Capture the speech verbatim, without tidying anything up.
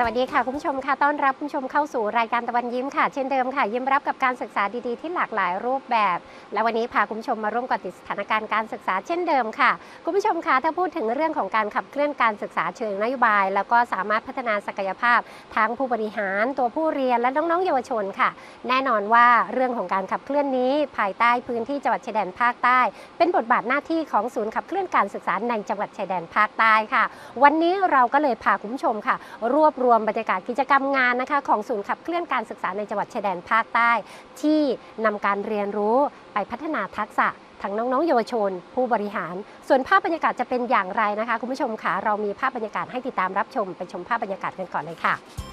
วัสดีค่ะคุณผู้ชมค่ะต้อนรับคุณผู้ชมเข้าสู่รายการตะวันยิ้มค่ะเช่นเดิมค่ะยิ้มรับกับการศึกษาดีๆที่หลากหลายรูปแบบและวันนี้พาคุณผู้ชมมาร่วมเกาะติดสถานการณ์การศึกษาเช่นเดิมค่ะคุณผู้ชมคะถ้าพูดถึงเรื่องของการขับเคลื่อนการศึกษาเชิงนโยบายแล้วก็สามารถพัฒนาศักยภาพทั้งผู้บริหารตัวผู้เรียนและน้องๆเยาวชนค่ะแน่นอนว่าเรื่องของการขับเคลื่อนนี้ภายใต้พื้นที่จังหวัดชายแดนภาคใต้เป็นบทบาทหน้าที่ของศูนย์ขับเคลื่อนการศึกษาในจังหวัดชายแดนภาคใต้ค่ะวันนี้เราก็เลยพาคุณผู้ชมค่ะรวบรวมบรรยากาศกิจกรรมงานนะคะของศูนย์ขับเคลื่อนการศึกษาในจังหวัดชายแดนภาคใต้ที่นำการเรียนรู้ไปพัฒนาทักษะทั้งน้องๆเยาวชนผู้บริหารส่วนภาพบรรยากาศจะเป็นอย่างไรนะคะคุณผู้ชมค่ะเรามีภาพบรรยากาศให้ติดตามรับชมไปชมภาพบรรยากาศกันก่อนเลยค่ะ